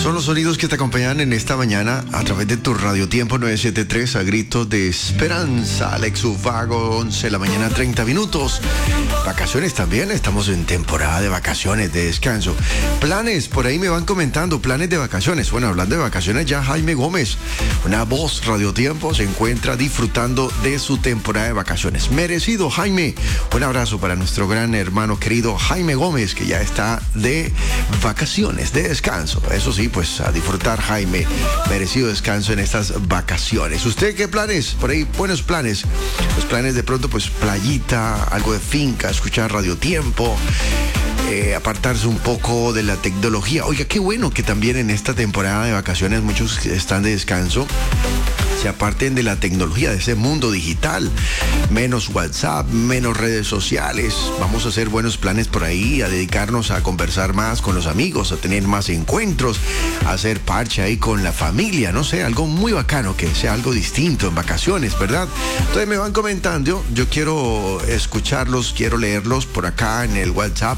Son los sonidos que te acompañan en esta mañana a través de tu Radio Tiempo 973 a gritos de esperanza. Alex Ufago, 11 de la mañana, 30 minutos. Vacaciones también, estamos en temporada de vacaciones, de descanso. Planes, por ahí me van comentando, planes de vacaciones. Bueno, hablando de vacaciones, ya Jaime Gómez, una voz Radio Tiempo, se encuentra disfrutando de su temporada de vacaciones. Merecido, Jaime. Un abrazo para nuestro gran hermano querido Jaime Gómez, que ya está de vacaciones, de descanso. Eso sí, pues a disfrutar, Jaime. Merecido descanso en estas vacaciones. ¿Usted qué planes? Por ahí, buenos planes. Los planes de pronto, pues playita, algo de finca, escuchar Radio Tiempo. Apartarse un poco de la tecnología. Oiga, qué bueno que también en esta temporada de vacaciones muchos están de descanso. Se aparten de la tecnología, de ese mundo digital. Menos WhatsApp, menos redes sociales. Vamos a hacer buenos planes por ahí, a dedicarnos a conversar más con los amigos, a tener más encuentros, a hacer parche ahí con la familia, no sé, algo muy bacano, que sea algo distinto en vacaciones, ¿verdad? Entonces me van comentando, yo quiero escucharlos, quiero leerlos por acá en el WhatsApp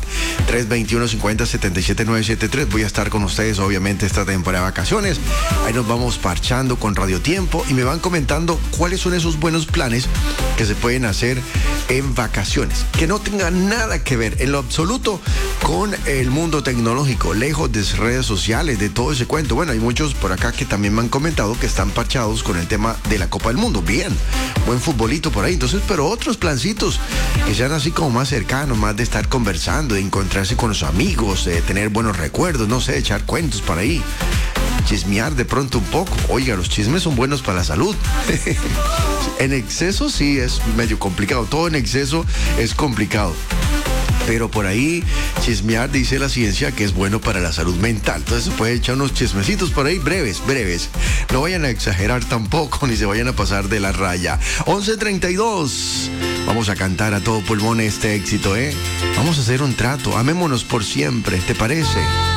321-50-77-973. Voy a estar con ustedes, obviamente, esta temporada de vacaciones. Ahí nos vamos parchando con Radio Tiempo y me van comentando cuáles son esos buenos planes que se pueden hacer en vacaciones, que no tengan nada que ver en lo absoluto con el mundo tecnológico, lejos de redes sociales, de todo ese cuento. Bueno, hay muchos por acá que también me han comentado que están parchados con el tema de la Copa del Mundo. Bien, buen futbolito por ahí. Entonces, pero otros plancitos que sean así como más cercanos, más de estar conversando, de encontrarse con los amigos, de tener buenos recuerdos, no sé, echar cuentos por ahí, chismear de pronto un poco. Oiga, los chismes son buenos para la salud. En exceso sí es medio complicado, todo en exceso es complicado. Pero por ahí chismear, dice la ciencia, que es bueno para la salud mental. Entonces se puede echar unos chismecitos por ahí, breves. No vayan a exagerar tampoco, ni se vayan a pasar de la raya. 11:32. Vamos a cantar a todo pulmón este éxito, ¿eh? Vamos a hacer un trato, amémonos por siempre, ¿te parece?